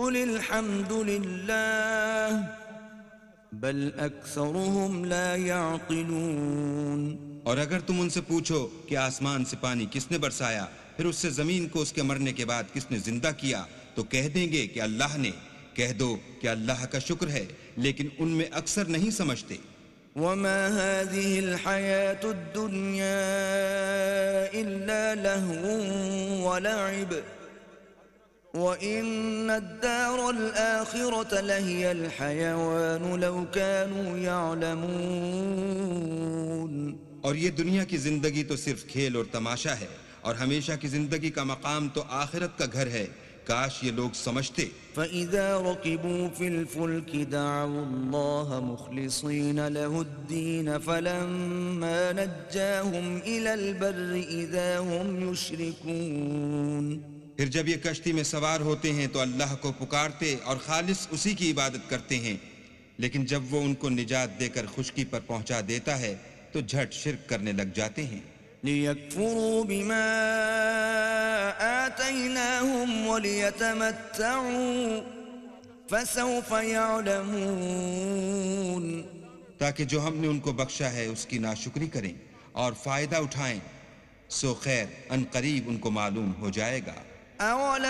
قل الحمد لله بل اکثرهم لا يعقلون. اور اگر تم ان سے پوچھو کہ آسمان سے پانی کس نے برسایا، پھر اس سے زمین کو اس کے مرنے کے بعد کس نے زندہ کیا، تو کہہ دیں گے کہ اللہ نے. کہہ دو کہ اللہ کا شکر ہے، لیکن ان میں اکثر نہیں سمجھتے. وما هذه الحياة الدنيا إلا لهو ولعب وإن الدار الآخرة لهي الحيوان لو كانوا يعلمون. اور یہ دنیا کی زندگی تو صرف کھیل اور تماشا ہے، اور ہمیشہ کی زندگی کا مقام تو آخرت کا گھر ہے، کاش یہ لوگ سمجھتے. فَإِذَا رَكِبُوا فِي الْفُلْكِ دَعَوُا اللَّهَ مُخْلِصِينَ لَهُ الدِّينَ فَلَمَّا نَجَّاهُمْ إِلَى الْبَرِّ إِذَا هُمْ يُشْرِكُونَ. پھر جب یہ کشتی میں سوار ہوتے ہیں تو اللہ کو پکارتے اور خالص اسی کی عبادت کرتے ہیں، لیکن جب وہ ان کو نجات دے کر خشکی پر پہنچا دیتا ہے تو جھٹ شرک کرنے لگ جاتے ہیں. لِيَكْفُرُوا بِمَا آتَيْنَاهُمْ وَلِيَتَمَتَّعُوا فَسَوْفَ يَعْلَمُونَ. تاکہ جو ہم نے ان کو بخشا ہے اس کی ناشکری کریں اور فائدہ اٹھائیں، سو خیر ان قریب ان کو معلوم ہو جائے گا. أَوَلَمْ